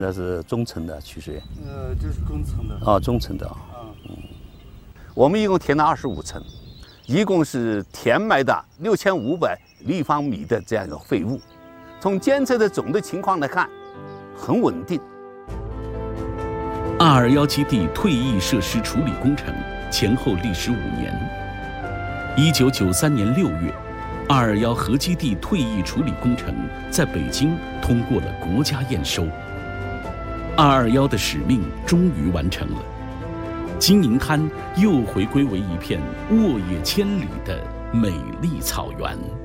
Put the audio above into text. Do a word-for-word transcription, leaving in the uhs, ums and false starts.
那是中层的取水。 呃，这是中层的。 啊，中层的啊。嗯，我们一共填了二十五层，一共是填埋的六千五百立方米的这样一个废物。从监测的总的情况来看，很稳定。 二二幺基地退役设施处理工程前后历时五年。一九九三年六月，二二幺核基地退役处理工程在北京通过了国家验收。二二幺的使命终于完成了，金银滩又回归为一片沃野千里的美丽草原。